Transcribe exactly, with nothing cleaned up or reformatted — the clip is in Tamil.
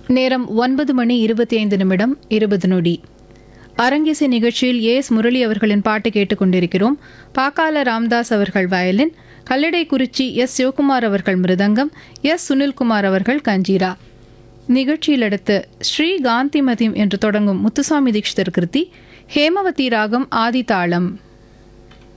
நேரம் ஒன்பது மணி இருபத்தி ஐந்து நிமிடம் இருபது நொடி. அரங்கிசை நிகழ்ச்சியில் எஸ் முரளி அவர்களின் பாட்டு கேட்டுக்கொண்டிருக்கிறோம். பாக்கால ராம்தாஸ் அவர்கள் வயலின், கல்லடைக்குறிச்சி எஸ் சிவகுமார் அவர்கள் மிருதங்கம், எஸ் சுனில்குமார் அவர்கள் கஞ்சீரா. நிகழ்ச்சியில் அடுத்து ஸ்ரீ காந்திமதிம் என்று தொடங்கும் முத்துசாமி தீட்சிதர் கிருதி, ஹேமவதி ராகம் ஆதி தாளம்.